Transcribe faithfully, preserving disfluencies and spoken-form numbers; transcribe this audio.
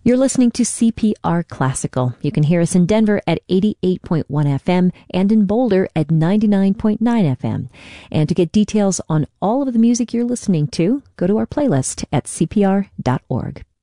You're listening to C P R Classical. You can hear us in Denver at eighty-eight point one F M and in Boulder at ninety-nine point nine F M. And to get details on all of the music you're listening to, go to our playlist at C P R dot org.